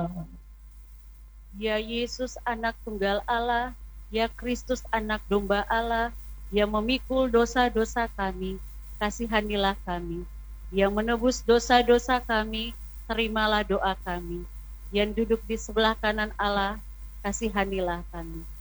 Ya Yesus anak tunggal Allah, ya Kristus anak domba Allah, yang memikul dosa-dosa kami, kasihanilah kami. Yang menebus dosa-dosa kami, terimalah doa kami. Yang duduk di sebelah kanan Allah, kasihanilah kami.